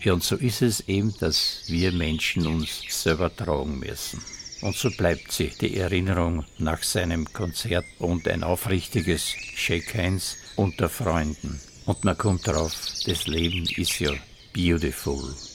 Ja, und so ist es eben, dass wir Menschen uns selber tragen müssen. Und so bleibt sie, die Erinnerung nach seinem Konzert und ein aufrichtiges Shake Hands unter Freunden. Und man kommt drauf, das Leben ist ja beautiful.